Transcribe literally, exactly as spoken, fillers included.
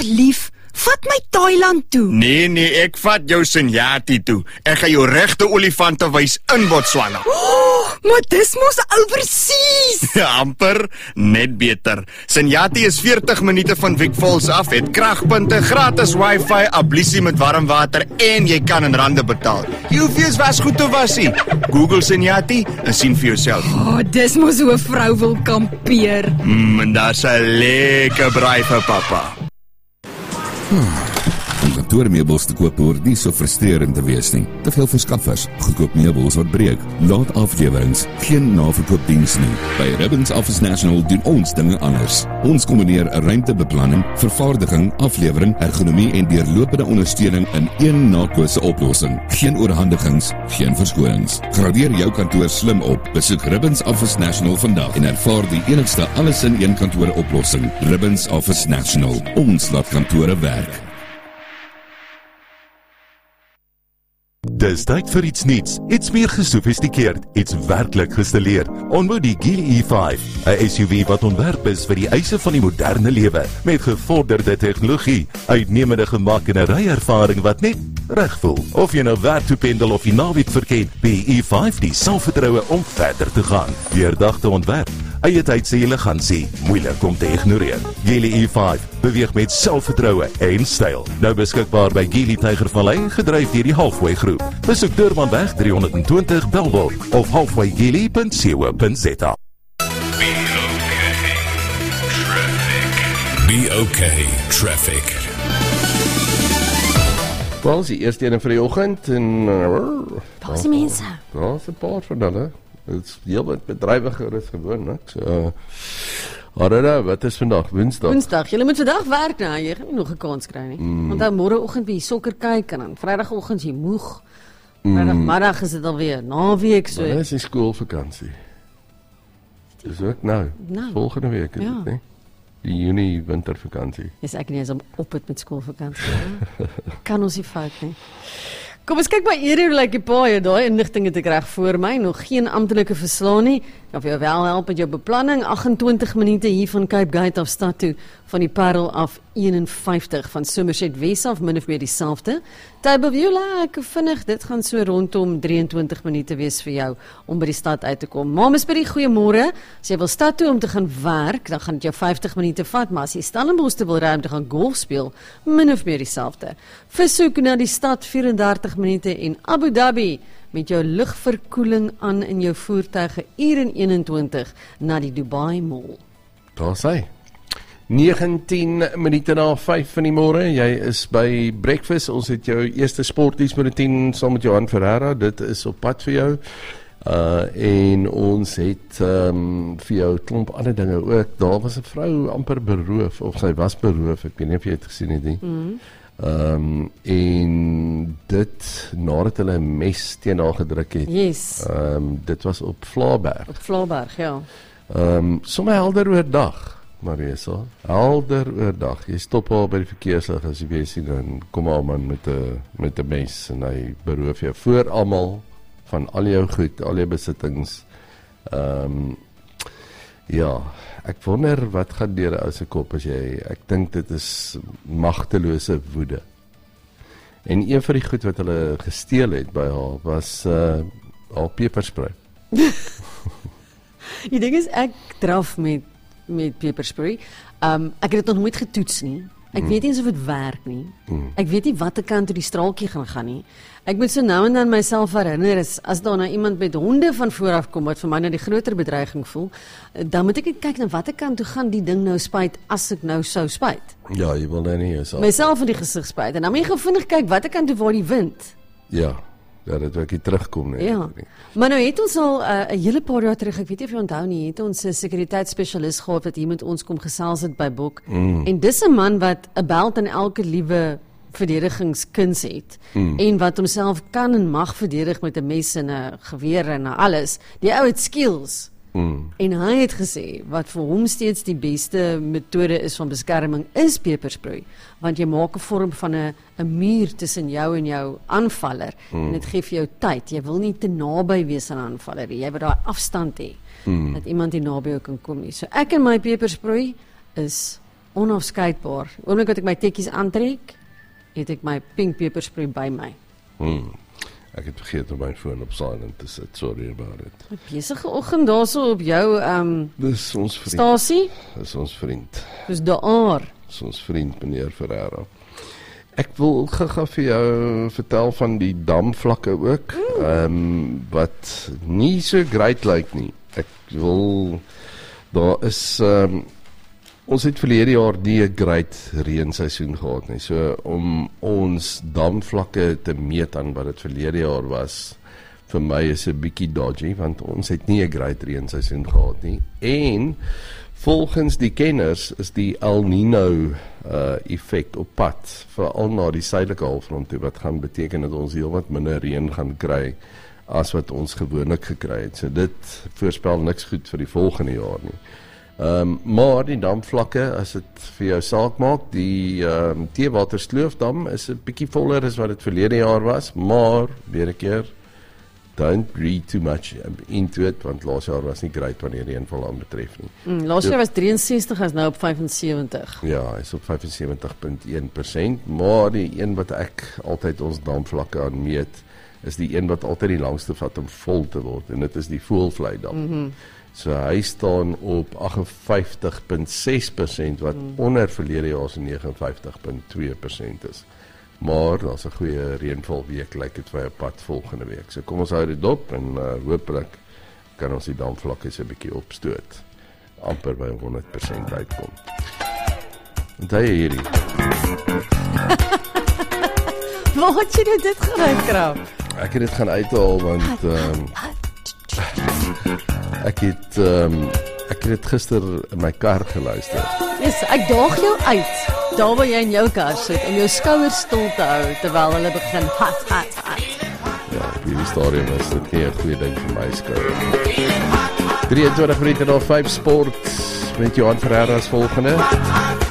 lief, vat my Thailand toe. Nee, nee, ek vat jou Senyati toe. Ek gaan jou regte olifante wys in Botswana. Oh, maar dis mos overseas. Amper, net beter. Senyati is veertig minute van Vic Falls af, het kragpunte, gratis wifi, ablusie met warm water en jy kan in rande betaal. Jy hoef eers was goed te was nie. Google Senyati en sien vir jouself. Oh, dis mos hoe 'n vrou wil kampeer. Mm, en daar's 'n lekker braai vir pappa. Om kantoormeubels te koop hoort nie so frustrerend te wees nie. Te veel verskaffers, goedkoop meubels wat breek, laat aflewerings, geen naverkoopdiens nie. By Ribbons Office National doen ons dinge anders. Ons kombineer ruimtebeplanning, vervaardiging, aflewering, ergonomie en deurlopende ondersteuning in een nakose oplossing. Geen oorhandigings, geen verskonings. Gradeer jou kantoor slim op. Besoek Ribbons Office National vandag en ervaar die enigste alles in een kantoor oplossing. Ribbons Office National. Ons laat kantore werk. Dis tyd vir iets nuuts, iets meer gesofistikeerd, iets werklik gestileer. Ontmoet die Geely E vyf, 'n S U V wat ontwerp is vir die eise van die moderne lewe, met gevorderde tegnologie, uitnemende gemak en 'n ryervaring wat net reg voel. Of jy nou werk toe pendel of die naweek verken, die E vyf die selfvertroue om verder te gaan. Deurdagte ontwerp, eie tyd se elegansie, moeilik om te ignoreer. Geely E vyf beweeg met selfvertroue en styl. Nou beskikbaar by Geely Tygervallei, gedryf deur die Halfway Groep. Besoek Durbanweg drie honderd twintig Bellville of halfway geely punt co punt za. Be okay, traffic. Wel, is die eerste ene vir die oggend en Daar is die mense. Daar is 'n paar van hulle. Dit is heel wat bedrywiger is gewoon, né? So Harada, wat is vandag? Woensdag. Woensdag. Julle moet vandag werk, nou, jy gaan nie nog 'n kans kry nie. Mm. Want dan môreoggend by sokker kyk en dan Vrydagoggend jy moeg. Vrydagmiddag is dit alweer naweek so. Dit is die skoolvakansie. Dis ook nou. Nou. Volgende week is Ja. dit, né? Die Junie wintervakansie. Dis ek nie eens om op het met skoolvakansie. Kan ons nie fout nie. Kom ons kyk by hierdie hoe lyk die paaie, daai inligting het ek reg voor my, nog geen amptelike verslae nie. Kan vir jou wel help met jou beplanning. agt-en-twintig minute hier van Cape Gate af stad toe, van die Parel af een en vyftig, van Somerset Wes af min of meer dieselfde. Tableview ek vinnig, dit gaan so rondom drieëntwintig minute wees vir jou om by die stad uit te kom. Mamesbury, goeiemôre. As jy wil stad toe om te gaan werk, dan gaan dit jou vyftig minute vat, maar as jy Stellenbosch te wil ry om te gaan golf speel, min of meer dieselfde. Versoek na die stad vyf-en-dertig minute en Abu Dhabi met jou lugverkoeling aan in jou voertuig uur en eenentwintig na die Dubai Mall. Daar sê negentien minute na vyf in die môre. Jy is by Breakfast. Ons het jou eerste sportdiens met die tien saam met Johan Ferreira. Dit is op pad vir jou. Uh, en ons het um, vir jou klomp ander dinge ook. Daar was 'n vrou amper beroof, of sy was beroof. Ek weet nie of jy het gesien het nie. Mm. Um, en dit nadat hulle 'n mes teen haar gedruk het. Yes. Um, dit was op Vlaaberg. Op Vlaaberg, ja. Um, sommer helder oordag, Marisa. Helder oordag. Jy stop al by die verkeerslig as jy weer sien, dan kom al man met 'n met 'n mes en hy beroof jou voor almal van al jou goed, al jou besittings. Um, ja, ek wonder wat gaan deur 'n ou se kop as jy, ek dink dit is magtelose woede. En een van die goed wat hulle gesteel het by haar was uh, haar peperspray. Die ding is, ek draf met, met peperspray. Um, ek het dit nog nooit getoets nie. Ek mm. weet nie eens of dit werk nie. Mm. Ek weet nie watter kant toe die straaltjie gaan gaan nie. Ek moet so nou en dan myself herinner, is, as daar nou iemand met honde van vooraf kom, wat vir my nou die groter bedreiging voel, dan moet ek net kyk na watter kant toe gaan die ding nou spuit, as ek nou sou spuit. Ja, jy wil nou nie jouself myself in die gesig spuit, en dan moet jy gou vinnig kyk, watter kant toe waar die wind. Ja, ja, dat wil ek nie terugkom nie. Ja, maar nou het ons al 'n uh, hele paar jaar terug, ek weet nie of jy onthou nie, het ons 'n sekuriteitsspesialis gehad wat hier met ons kom gesels het by Bok. Mm. En dis 'n man wat 'n beld aan elke liewe verdedigingskuns het, mm. en wat homself kan en mag verdedig met 'n mes en 'n geweer en alles. Die ou het skills. Mm. En hy het gesê, wat vir hom steeds die beste metode is van beskerming, is peperspray, want jy maak 'n vorm van 'n 'n muur tussen jou en jou aanvaller, mm. en dit gee vir jou tyd. Jy wil nie te naby wees aan 'n aanvaller nie, jy wil daai afstand hê, mm. dat iemand nie naby jou kan kom nie. So ek en my peperspray is onafskeidbaar. Oomblik wat ek my tekkies aantrek, het ek my pink peperspray by my. Hmm. Ek het vergeet om my foon op silent te sit. Sorry about it. Besige oggend daarso op jou um, Dis ons vriend. stasie. Dis ons vriend. Dis daar. Dis ons vriend meneer Ferreira. Ek wil gou-gou vir jou vertel van die damvlakke ook. Ehm um, wat nie so great lyk nie. Ek wil daar is ehm um, ons het verlede jaar nie 'n great reenseisoen gehad nie. So om ons damvlakke te meet aan wat dit verlede jaar was, vir my is 'n bietjie dodgy want ons het nie 'n great reenseisoen gehad nie. En volgens die kenners is die El Nino uh, effek op pad, veral na die suidelike halfrond toe, wat gaan beteken dat ons heelwat minder reën gaan kry as wat ons gewoonlik gekry het. So dit voorspel niks goed vir die volgende jaar nie. Um, maar die damvlakke, as dit vir jou saak maak, die um, Theewatersloofdam is 'n bietjie voller as wat dit verlede jaar was, maar weer 'n keer don't read too much into it, want laas jaar was nie great wat die reënval aanbetref nie. Mm, laas jaar was drieënses, is nou op vyf en sewentig. Ja, hy is op vyf en sewentig komma een persent, maar die een wat ek altyd ons damvlakke aan meet, is die een wat altyd die langste vat om vol te word, en dit is die Voëlvlei-dam. Mm-hmm. So hy staan op agt en vyftig komma ses persent, wat mm. onder verlede jaar se nege en vyftig komma twee persent is. Maar daar's 'n goeie reënvalweek, lyk dit vir 'n pad volgende week. So kom ons hou dit dop en uh, hooplik kan ons die damvlakke so 'n bietjie opstoot. Amper by honderd persent uitkom. Onthou hierdie. Waar het jy dit gery, Krap? Ek het dit gaan uithaal want um, ek het um, ek het dit gister in my kar geluister. Yes, ek daag jou uit. Daar waar jy in jou kar sit om jou skouers stil te hou terwyl hulle begin hat hat hat. Ja, op hierdie stadium is dit nie 'n goeie ding vir my skouer. drieëntwintig minute na vyf sport met Johan Ferreira as volgende.